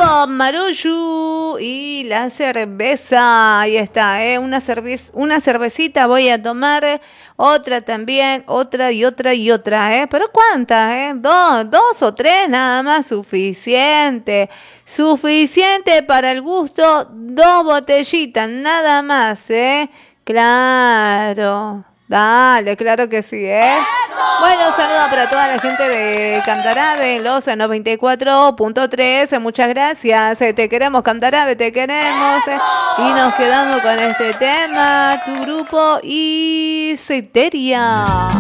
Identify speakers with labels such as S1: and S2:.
S1: grupo Maruyu y la cerveza. Ahí está, una cervecita voy a tomar. Otra también, otra y otra y otra, ¿Pero cuántas, Dos o tres nada más, suficiente. Suficiente para el gusto, 2 botellitas, nada más, Claro. Dale, claro que sí, Bueno, saludos para toda la gente de Cantarabe, los 94.3. Muchas gracias. Te queremos, Cantarabe, te queremos. Y nos quedamos con este tema, tu grupo y Citeria.